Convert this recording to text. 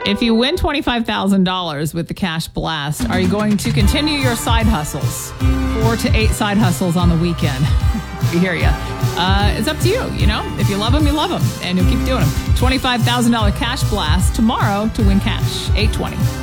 If you win $25,000 with the Cash Blast, are you going to continue your side hustles? 4 to 8 side hustles on the weekend. We hear you. It's up to you, you know? If you love them, you love them. And you'll keep doing them. $25,000 Cash Blast tomorrow to win cash. 8:20.